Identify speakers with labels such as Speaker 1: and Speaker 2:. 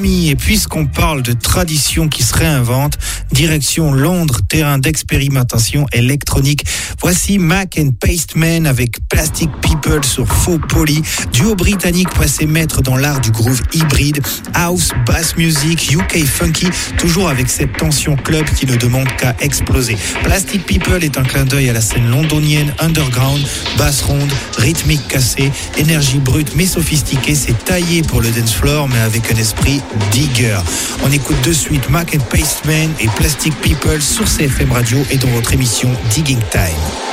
Speaker 1: Et puisqu'on parle de tradition qui se réinvente, direction Londres, terrain d'expérimentation électronique. Voici Mac and Pasteman avec Plastic People sur Faux Poly, duo britannique passé maître dans l'art du groove hybride, house, bass music, UK funky, toujours avec cette tension club qui ne demande qu'à exploser. Plastic People est un clin d'œil à la scène londonienne underground, basse ronde, rythmique cassée, énergie brute mais sophistiquée, c'est taillé pour le dance floor mais avec un esprit digger. On écoute de suite Mac and Pasteman et Plastic People sur CFM Radio et dans votre émission Digging Time.